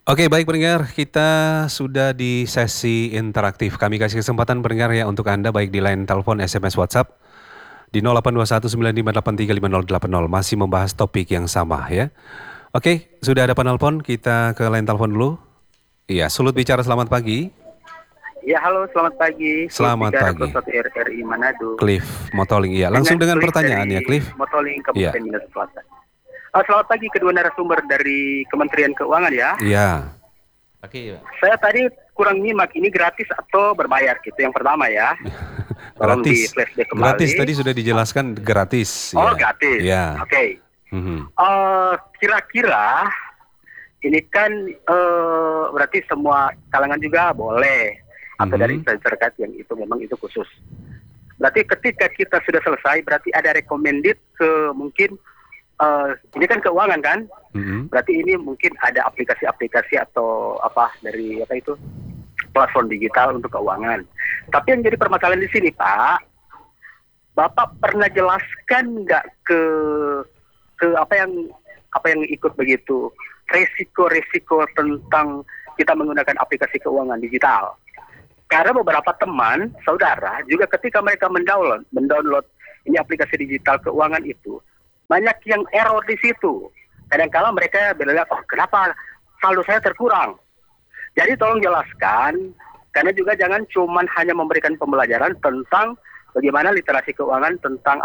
Oke, baik pendengar, kita sudah di sesi interaktif. Kami kasih kesempatan pendengar ya untuk Anda baik di line telepon, SMS, WhatsApp di 082195835080 masih membahas topik yang sama ya. Oke, sudah ada penelpon, kita ke line telepon dulu. Iya, Sulut bicara, selamat pagi. Ya, halo, selamat pagi. Sulut Selamat bicara pagi. 01 RRI Manado. Cliff Motoling, iya. Langsung dengan Cliff pertanyaannya, dari Cliff. Motoling, Iya. Kabupaten Minahasa Selatan. Selamat pagi kedua narasumber dari Kementerian Keuangan ya. Iya. Oke, Pak. Saya tadi kurang nyimak, ini gratis atau berbayar gitu yang pertama ya. Tolong di Gratis. flashback kembali. Gratis tadi sudah dijelaskan gratis. Oh, ya. gratis. Iya. Oke. Mhm. Kira-kira ini kan berarti semua kalangan juga boleh atau dari instansi terkait yang itu memang itu khusus. Berarti ketika kita sudah selesai berarti ada recommended ke mungkin ini kan keuangan kan? Mhm. Berarti ini mungkin ada aplikasi-aplikasi atau apa dari apa itu platform digital untuk keuangan. Tapi yang jadi permasalahan di sini Pak, Bapak pernah jelaskan nggak ke apa yang ikut begitu resiko-resiko tentang kita menggunakan aplikasi keuangan digital? Karena beberapa teman, saudara juga ketika mereka mendownload ini aplikasi digital keuangan itu banyak yang error di situ. Kadang-kala mereka bilang, oh kenapa saldo saya terkurang? Jadi tolong jelaskan, karena juga jangan cuman hanya memberikan pembelajaran tentang bagaimana literasi keuangan tentang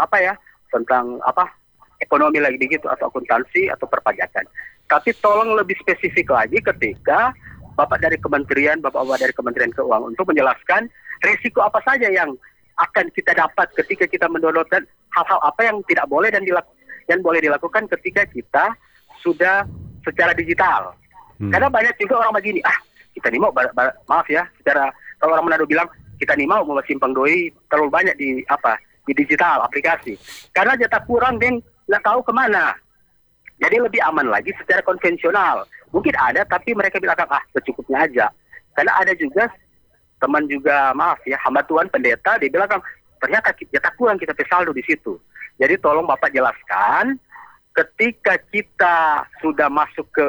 ekonomi lagi begitu atau akuntansi atau perpajakan. Tapi tolong lebih spesifik lagi ketika Bapak dari Kementerian Keuangan untuk menjelaskan risiko apa saja yang akan kita dapat ketika kita mendownload dan hal-hal apa yang tidak boleh dan boleh dilakukan ketika kita sudah secara digital. Karena banyak juga orang begini, kita nih mau maaf ya, secara kalau orang Manado bilang kita nih mau simpang doi terlalu banyak di digital aplikasi. Karena jatah kurang dan nggak tahu kemana. Jadi lebih aman lagi secara konvensional. Mungkin ada, tapi mereka bilang secukupnya aja. Karena ada juga teman juga, maaf ya, hamba Tuhan pendeta, dia bilang ternyata jatah kurang kita saldo di situ. Jadi tolong Bapak jelaskan, ketika kita sudah masuk ke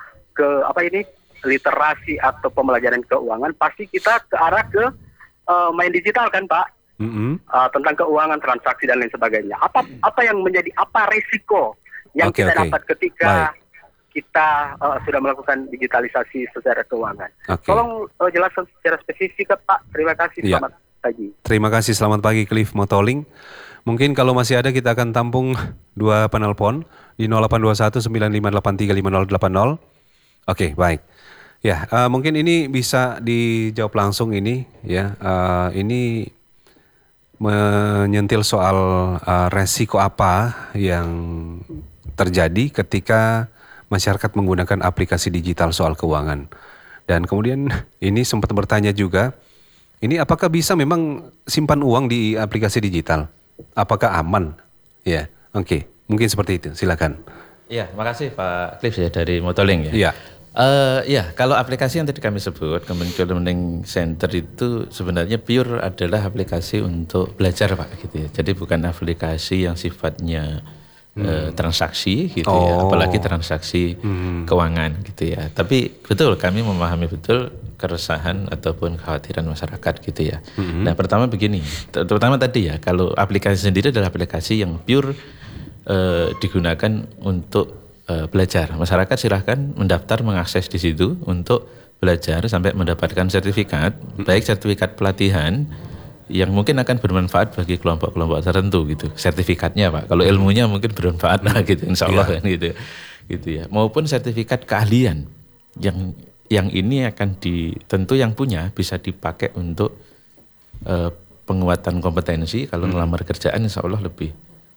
literasi atau pembelajaran keuangan, pasti kita ke arah ke main digital kan Pak? Tentang keuangan, transaksi dan lain sebagainya. Apa yang menjadi risiko yang kita dapat ketika kita sudah melakukan digitalisasi secara keuangan. Tolong jelaskan secara spesifik Pak. Terima kasih. Selamat pagi. Terima kasih. Selamat pagi Cliff Motoling. Mungkin kalau masih ada kita akan tampung dua penelpon di 082195835080. Oke, baik. Ya, mungkin ini bisa dijawab langsung ini ya. Ini menyentil soal resiko apa yang terjadi ketika masyarakat menggunakan aplikasi digital soal keuangan. Dan kemudian ini sempat bertanya juga, ini apakah bisa memang simpan uang di aplikasi digital? Apakah aman? Ya, oke. Mungkin seperti itu, silakan. Ya, makasih Pak Cliff ya dari Motoling ya. Iya. Ya, kalau aplikasi yang tadi kami sebut, Kementerian Learning Center itu sebenarnya pure adalah aplikasi untuk belajar Pak gitu ya. Jadi bukan aplikasi yang sifatnya transaksi gitu ya, apalagi transaksi keuangan gitu ya. Tapi betul kami memahami betul keresahan ataupun kekhawatiran masyarakat gitu ya. Nah pertama begini, terutama tadi ya, kalau aplikasi sendiri adalah aplikasi yang pure digunakan untuk belajar. Masyarakat silahkan mendaftar, mengakses di situ untuk belajar sampai mendapatkan sertifikat, baik sertifikat pelatihan yang mungkin akan bermanfaat bagi kelompok-kelompok tertentu gitu. Sertifikatnya Pak, kalau ilmunya mungkin bermanfaat lah gitu, insya Allah kan gitu ya. Maupun sertifikat keahlian yang ini akan tentu yang punya bisa dipakai untuk penguatan kompetensi. Kalau melamar kerjaan insya Allah lebih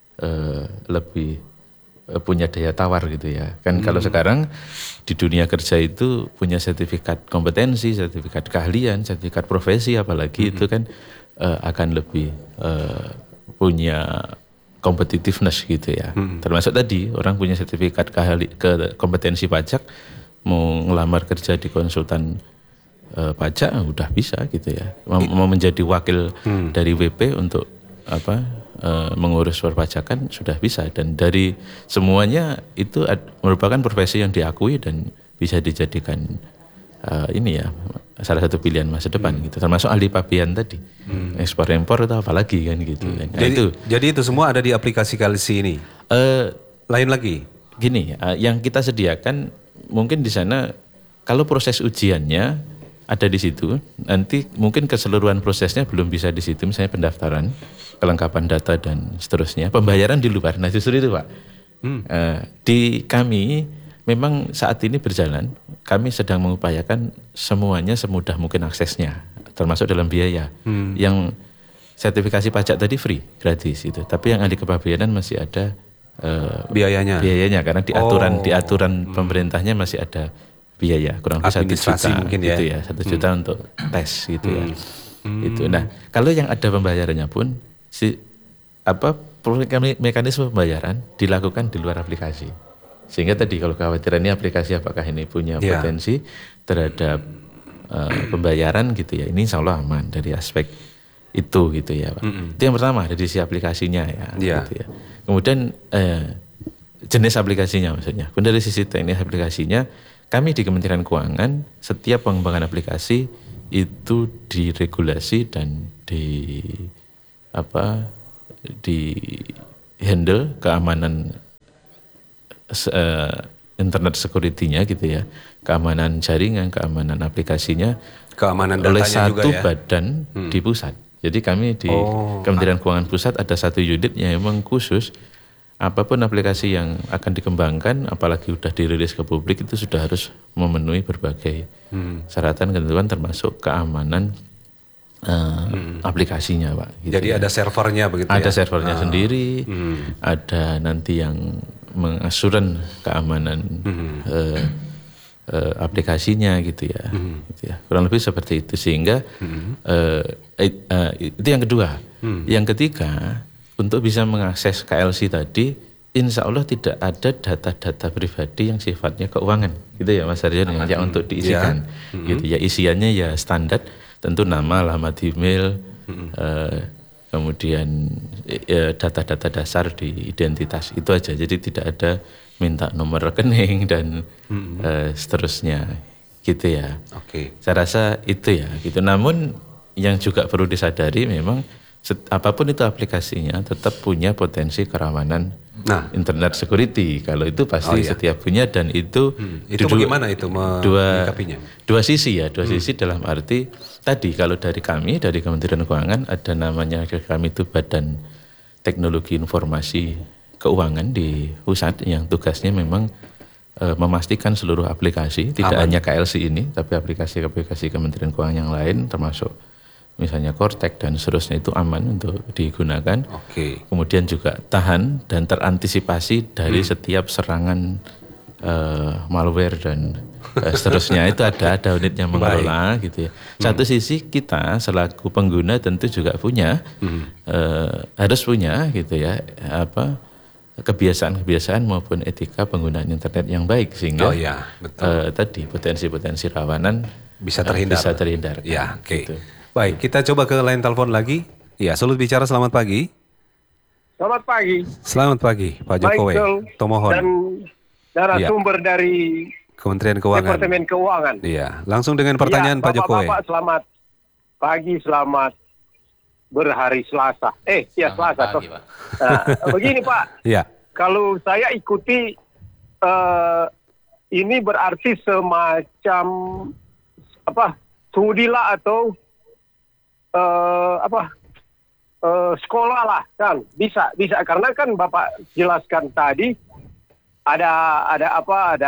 punya daya tawar gitu ya. Kan kalau sekarang di dunia kerja itu punya sertifikat kompetensi, sertifikat keahlian, sertifikat profesi apalagi itu kan akan lebih punya competitiveness gitu ya. Termasuk tadi orang punya sertifikat kompetensi pajak, mau ngelamar kerja di konsultan pajak udah bisa gitu ya. Mau menjadi wakil dari WP untuk mengurus perpajakan sudah bisa, dan dari semuanya itu merupakan profesi yang diakui dan bisa dijadikan ini ya salah satu pilihan masa depan gitu. Termasuk ahli pabean tadi, ekspor impor itu apalagi kan gitu. Kan. Nah, jadi itu semua ada di aplikasi Kalsi ini. Lain lagi. Gini, yang kita sediakan mungkin di sana kalau proses ujiannya ada di situ, nanti mungkin keseluruhan prosesnya belum bisa di situ, misalnya pendaftaran, kelengkapan data dan seterusnya, pembayaran di luar. Nah justru itu Pak, di kami memang saat ini berjalan, kami sedang mengupayakan semuanya semudah mungkin aksesnya, termasuk dalam biaya. Yang sertifikasi pajak tadi free, gratis itu, tapi yang ahli kepabeanan masih ada biayanya karena di aturan pemerintahnya masih ada biaya kurang lebih 1 juta mungkin gitu ya 1 juta untuk tes gitu ya itu. Nah kalau yang ada pembayarannya pun mekanisme pembayaran dilakukan di luar aplikasi, sehingga tadi kalau kekhawatiran ini aplikasi apakah ini punya potensi terhadap pembayaran gitu ya, ini insya Allah aman dari aspek itu gitu ya Pak. Itu yang pertama dari sisi aplikasinya ya. Gitu ya. Kemudian jenis aplikasinya maksudnya. Kemudian dari sisi teknis aplikasinya, kami di Kementerian Keuangan setiap pengembangan aplikasi itu diregulasi dan di handle keamanan internet security-nya gitu ya, keamanan jaringan, keamanan aplikasinya, keamanan oleh satu juga, badan di pusat. Jadi kami di Kementerian Keuangan Pusat ada satu unit yang memang khusus apapun aplikasi yang akan dikembangkan, apalagi sudah dirilis ke publik itu sudah harus memenuhi berbagai syaratan ketentuan termasuk keamanan aplikasinya Pak. Gitu. Jadi ada servernya begitu ada servernya sendiri, ada nanti yang mengasuran keamanan aplikasinya gitu ya. Gitu ya. Kurang lebih seperti itu sehingga itu yang kedua. Yang ketiga, untuk bisa mengakses KLC tadi, insya Allah tidak ada data-data pribadi yang sifatnya keuangan, gitu ya Mas Arjo, yang untuk diisikan. Gitu ya, isiannya ya standar, tentu nama, alamat email, kemudian data-data dasar di identitas itu aja. Jadi tidak ada minta nomor rekening dan seterusnya gitu ya. Saya rasa itu ya gitu. Namun yang juga perlu disadari memang apapun itu aplikasinya tetap punya potensi kerawanan internet security. Kalau itu pasti setiap punya, dan itu bagaimana itu menyikapinya? Dua sisi ya, sisi dalam arti tadi kalau dari kami dari Kementerian Keuangan ada namanya kami itu Badan Teknologi Informasi Keuangan di pusat yang tugasnya memang memastikan seluruh aplikasi, tidak hanya KLC ini, tapi aplikasi-aplikasi Kementerian Keuangan yang lain termasuk misalnya Kortek dan seterusnya itu aman untuk digunakan. Kemudian juga tahan dan terantisipasi dari setiap serangan malware dan seterusnya. Itu ada unit yang mengelola gitu ya. Satu sisi kita selaku pengguna tentu juga punya harus punya gitu ya kebiasaan maupun etika penggunaan internet yang baik sehingga tadi potensi-potensi rawanan bisa terhindar. Ya, gitu. Baik, kita coba ke line telepon lagi. Ya, Sulut bicara, selamat pagi. Selamat pagi. Selamat pagi, Pak Jokowi. Tomohon. Dan narasumber dari Kementerian Keuangan. Departemen Keuangan. Iya, langsung dengan pertanyaan Pak Jokowi. Bapak, selamat pagi, selamat berhari Selasa. Selasa. Pagi, Pak. Nah, begini Pak. Iya. Kalau saya ikuti ini berarti semacam studilah atau sekolah lah kan, bisa karena kan Bapak jelaskan tadi ada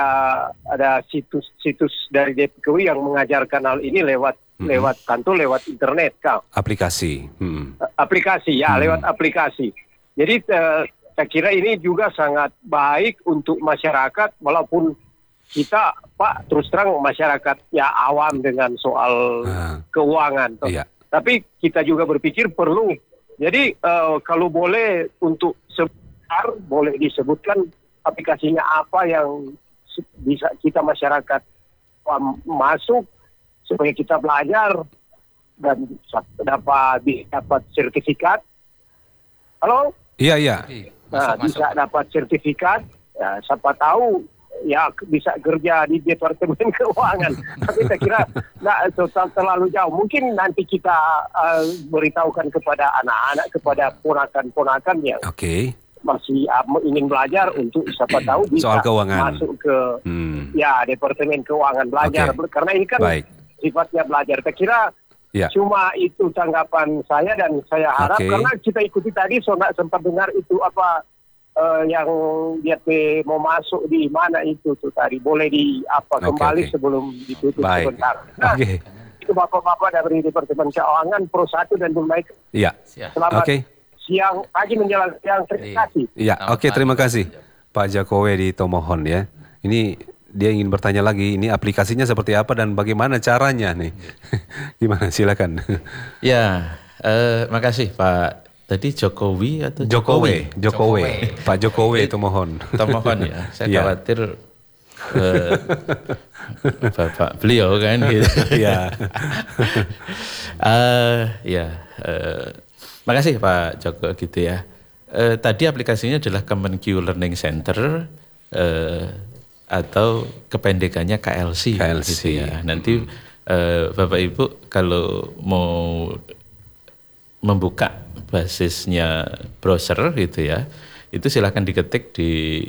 situs dari DPKU yang mengajarkan hal ini lewat internet kan, aplikasi lewat aplikasi. Jadi saya kira ini juga sangat baik untuk masyarakat, walaupun kita Pak terus terang masyarakat ya awam dengan soal keuangan. Tapi kita juga berpikir perlu. Jadi kalau boleh untuk sebentar boleh disebutkan aplikasinya apa yang bisa kita masyarakat masuk supaya kita belajar dan dapat sertifikat. Halo? Iya. Bisa dapat sertifikat. Ya, siapa tahu ya bisa kerja di Departemen Keuangan. Tapi saya kira nggak terlalu jauh. Mungkin nanti kita beritahukan kepada anak-anak, kepada ponakan-ponakan yang masih ingin belajar untuk siapa tahu bisa soal keuangan. masuk ke Departemen Keuangan belajar. Karena ini kan sifatnya belajar. Saya kira cuma itu tanggapan saya, dan saya harap karena kita ikuti tadi sempat dengar itu apa yang dia mau masuk di mana itu tuh tadi, boleh kembali sebelum ditutup sebentar. Nah, itu bapak-bapak dari Departemen Keuangan Pro 1 dan Baik. Selamat siang, pagi menjelang siang. Terima kasih. Terima kasih Pak Jokowi di Tomohon ya. Ini dia ingin bertanya lagi, ini aplikasinya seperti apa dan bagaimana caranya nih? Gimana, silakan. Makasih Pak. Tadi Jokowi atau Jokowi. Pak Jokowi Tomohon. Tomohon ya. Saya khawatir Bapak beliau kan gitu. Makasih Pak Joko gitu ya. Tadi aplikasinya adalah Kemenkeu Learning Center atau kependekannya KLC. Gitu ya. Nanti Bapak Ibu kalau mau membuka basisnya browser gitu ya, itu silakan diketik di